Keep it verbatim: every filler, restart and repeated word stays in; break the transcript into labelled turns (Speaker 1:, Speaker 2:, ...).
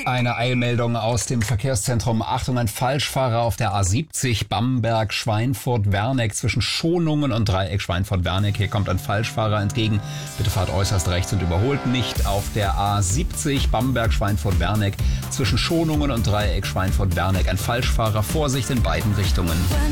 Speaker 1: Eine Eilmeldung aus dem Verkehrszentrum. Achtung, ein Falschfahrer auf der A siebzig Bamberg Schweinfurt-Werneck zwischen Schonungen und Dreieck Schweinfurt-Werneck. Hier kommt ein Falschfahrer entgegen. Bitte fahrt äußerst rechts und überholt nicht. Auf der A siebzig Bamberg Schweinfurt-Werneck zwischen Schonungen und Dreieck Schweinfurt-Werneck. Ein Falschfahrer. Vorsicht in beiden Richtungen.